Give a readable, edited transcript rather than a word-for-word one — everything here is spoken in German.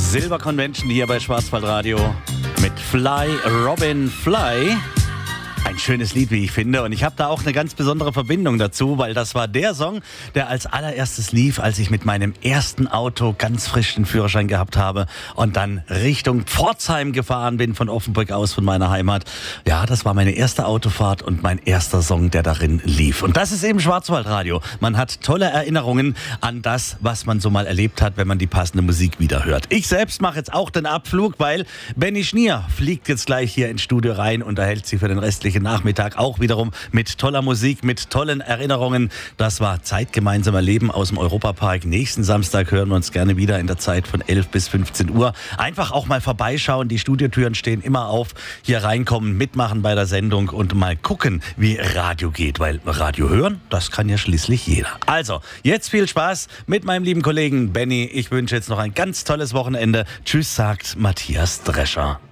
Silber Convention hier bei Schwarzwaldradio mit Fly, Robin Fly. Ein schönes Lied, wie ich finde. Und ich habe da auch eine ganz besondere Verbindung dazu, weil das war der Song, der als allererstes lief, als ich mit meinem ersten Auto ganz frisch den Führerschein gehabt habe und dann Richtung Pforzheim gefahren bin, von Offenburg aus, von meiner Heimat. Ja, das war meine erste Autofahrt und mein erster Song, der darin lief. Und das ist eben Schwarzwaldradio. Man hat tolle Erinnerungen an das, was man so mal erlebt hat, wenn man die passende Musik wieder hört. Ich selbst mache jetzt auch den Abflug, weil Benny Schnier fliegt jetzt gleich hier ins Studio rein und erhält sie für den restlichen Nachmittag auch wiederum mit toller Musik, mit tollen Erinnerungen. Das war Zeit gemeinsam erleben aus dem Europapark. Nächsten Samstag hören wir uns gerne wieder in der Zeit von 11 bis 15 Uhr. Einfach auch mal vorbeischauen. Die Studiotüren stehen immer auf. Hier reinkommen, mitmachen bei der Sendung und mal gucken, wie Radio geht. Weil Radio hören, das kann ja schließlich jeder. Also, jetzt viel Spaß mit meinem lieben Kollegen Benny. Ich wünsche jetzt noch ein ganz tolles Wochenende. Tschüss, sagt Matthias Drescher.